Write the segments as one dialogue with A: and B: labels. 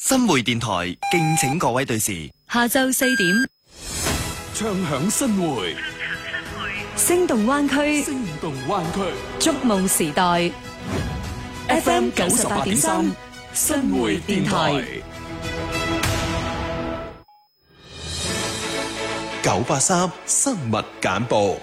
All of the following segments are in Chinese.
A: 新會電台敬請各位對時，
B: 下晝4點，
C: 唱響新會，
B: 聲動灣區，觸夢時代 ，FM 98.3，新會電台
C: 983新聞簡報。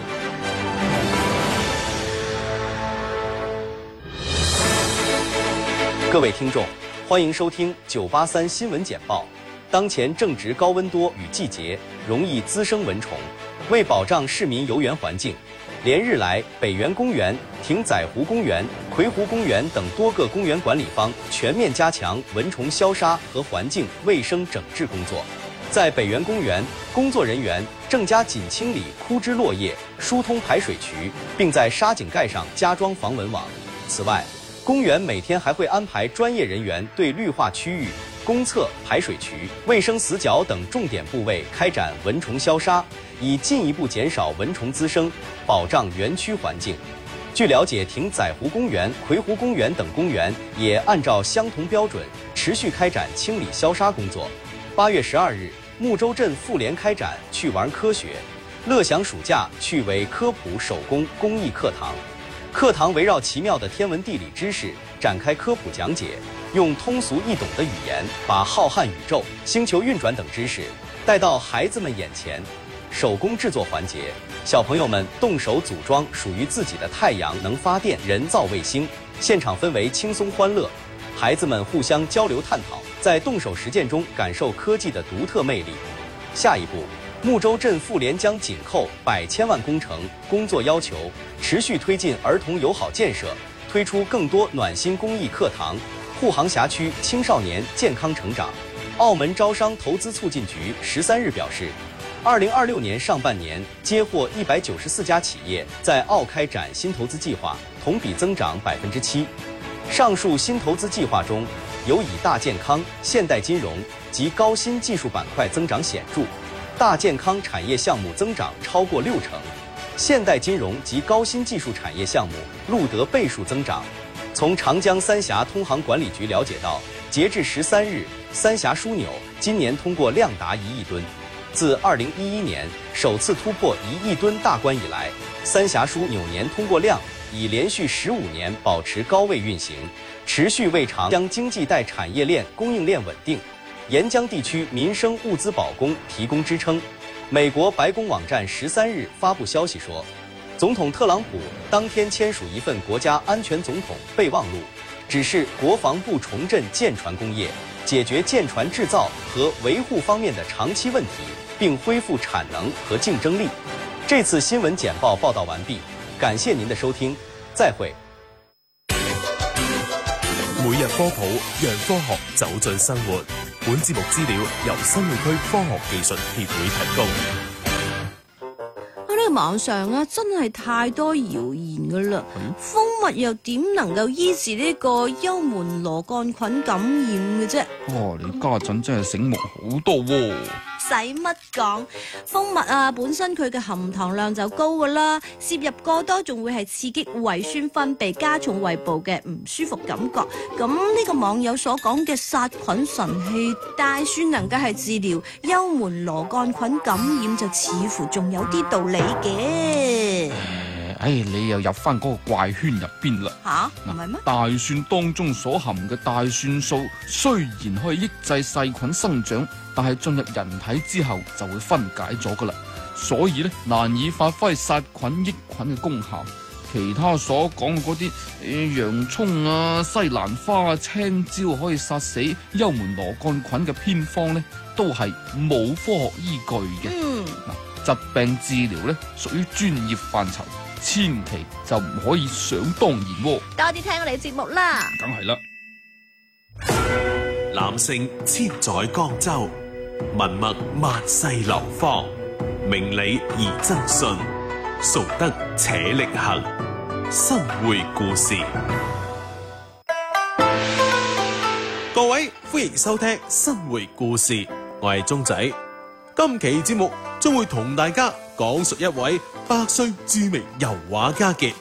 D: 各位聽眾，歡迎收聽983新聞簡報。當前正值高溫多雨季節，容易滋生蚊蟲。為保障市民遊園環境，連日來，北園公園、亭仔湖公園、葵湖公園等多個公園管理方全面加強蚊蟲消殺和環境衛生整治工作。在北園公園，工作人員正加緊清理枯枝落葉，疏通排水渠，並在沙井蓋上加裝防蚊網。此外，公園每天還會安排專業人員對綠化區域、公廁、排水渠、衛生死角等重點部位開展蚊蟲消殺，以進一步減少蚊蟲滋生，保障園區環境。據了解，亭仔湖公園、葵湖公園等公園也按照相同標準，持續開展清理消殺工作。8月12日，睦洲鎮婦聯開展去玩科學，樂享暑假趣味科普手工公益課堂。課堂圍繞奇妙的天文地理知識展開科普講解，用通俗易懂的語言把浩瀚宇宙、星球運轉等知識帶到孩子們眼前。手工製作環節，小朋友們動手組裝屬於自己的太陽能發電人造衛星，現場氛圍輕鬆歡樂，孩子們互相交流探討，在動手實踐中感受科技的獨特魅力。下一步，睦洲鎮婦聯將緊扣100千萬工程工作要求，持續推進兒童友好建設，推出更多暖心公益課堂，護航轄區青少年健康成長。澳門招商投資促進局13日表示，2026年上半年接獲194家企業在澳開展新投資計劃，同比增長7%。上述新投資計劃中，有以大健康、現代金融及高新技術板塊增長顯著。大健康產業項目增長超過60%，現代金融及高新技術產業項目錄得倍數增長。從長江三峽通航管理局了解到，截至13日，三峽樞紐今年通過量達1億噸。自2011年首次突破1億噸大關以來，三峽樞紐年通過量已連續15年保持高位運行，持續為長江經濟帶產業鏈供應鏈穩定、沿江地區民生物資保供提供支撐。美國白宮網站13日發布消息說，總統特朗普當天簽署一份國家安全總統備忘錄，指示國防部重振艦船工業，解決艦船製造和維護方面的長期問題，並恢復產能和競爭力。這次新聞簡報報道完畢，感謝您的收聽，再會。
E: 每日科普，讓科學走進生活。本節目資料由新會區科學技術協會提供。
F: 呢個網上啊，真係太多謠言噶啦。蜂蜜又點能夠醫治呢個幽門螺桿菌感染嘅啫？
G: 哦，你家陣真係醒目好多喎。
F: 使乜講？蜂蜜啊，本身佢嘅含糖量就高噶啦，攝入過多仲會係刺激胃酸分泌，加重胃部嘅唔舒服感覺。咁呢個網友所講嘅殺菌神器，大算能夠係治療幽門螺桿菌感染，就似乎仲有啲道理嘅。
G: 你又入翻嗰個怪圈入邊啦。
F: 唔係咩？
G: 大蒜當中所含嘅大蒜素雖然可以抑制細菌生長，但係進入人體之後就會分解咗噶啦，所以咧難以發揮殺菌抑菌嘅功效。其他所講嘅嗰啲洋蔥啊、西蘭花啊、青椒可以殺死幽門螺桿菌嘅偏方咧，都係冇科學依據嘅。疾病治療咧屬於專業範疇，千祈就唔可以想當然喎。
F: 多啲聽我哋節目啦。
G: 梗係啦。
E: 男性千載江州，文墨萬世流芳，明理而真信，崇德且力行。新會故事，各位歡迎收聽新會故事，我係鐘仔。今期節目將會同大家講述一位100歲著名油畫家嘅